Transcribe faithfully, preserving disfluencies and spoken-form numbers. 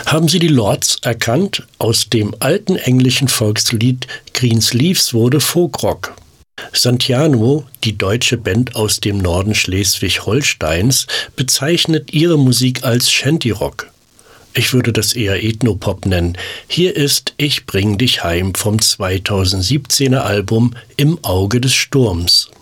Haben Sie die Lords erkannt? Aus dem alten englischen Volkslied Greensleeves wurde Folkrock. Santiano, die deutsche Band aus dem Norden Schleswig-Holsteins, bezeichnet ihre Musik als Shantyrock. Ich würde das eher Ethnopop nennen. Hier ist Ich bring dich heim vom zweitausendsiebzehner Album Im Auge des Sturms.